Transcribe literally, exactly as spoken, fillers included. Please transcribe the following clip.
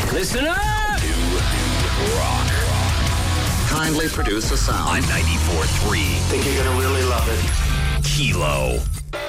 Listen up! New rock. Kindly produce a sound. On ninety-four point three. Think you're gonna really love it. Kilo.